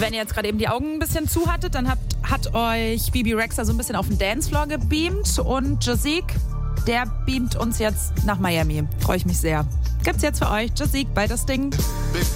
Wenn ihr jetzt gerade eben die Augen ein bisschen zu hattet, dann hat euch Bebe Rexha so ein bisschen auf den Dancefloor gebeamt und Jazik, der beamt uns jetzt nach Miami. Freue ich mich sehr. Gibt's jetzt für euch Jazik bei das Ding.